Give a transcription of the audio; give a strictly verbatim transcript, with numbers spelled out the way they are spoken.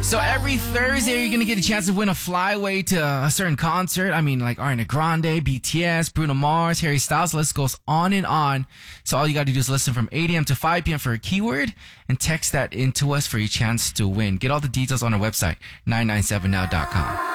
So every Thursday, you're going to get a chance to win a flyaway to a certain concert. I mean, like Ariana Grande, B T S, Bruno Mars, Harry Styles. The list goes on and on. So all you got to do is listen from eight a.m. to five p.m. for a keyword and text that into us for your chance to win. Get all the details on our website, nine nine seven now dot com.